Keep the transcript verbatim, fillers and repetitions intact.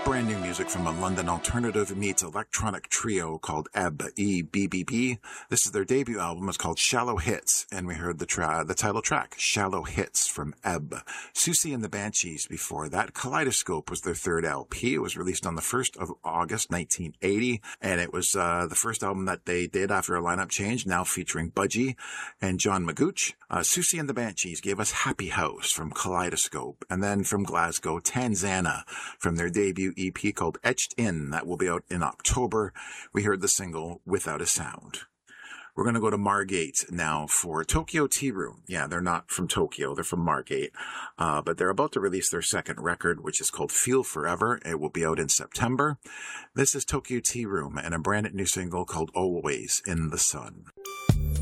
Brand new music from a London alternative meets electronic trio called Ebb, E B B B. This is their debut album. It's called Shallow Hits, and we heard the tra- the title track, Shallow Hits, from Ebb. Susie and the Banshees before that. Kaleidoscope was their third L P. It was released on the first of August, nineteen eighty, and it was uh, the first album that they did after a lineup change, now featuring Budgie and John Magooch. Uh, Susie and the Banshees gave us Happy House from Kaleidoscope, and then from Glasgow, Tanzana from their debut E P called Etched In. That will be out in October. We heard the single Without a Sound. We're going to go to Margate now for Tokyo Tea Room. Yeah, they're not from Tokyo. They're from Margate. Uh, but they're about to release their second record, which is called Feel Forever. It will be out in September. This is Tokyo Tea Room and a brand new single called Always in the Sun.